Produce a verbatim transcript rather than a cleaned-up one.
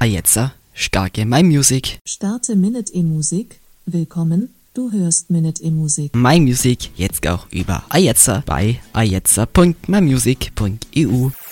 Ajetza, starke My Music. Starte Minute E-Musik. Willkommen, du hörst Minute E-Musik. My Music jetzt auch über Ajetza bei ajetza punkt my music punkt e u.